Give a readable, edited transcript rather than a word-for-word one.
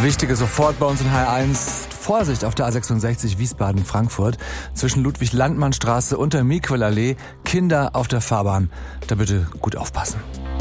Wichtige sofort bei uns in H1. Vorsicht auf der A66 Wiesbaden-Frankfurt. Zwischen Ludwig-Landmann-Straße und der Miquelallee. Kinder auf der Fahrbahn. Da bitte gut aufpassen.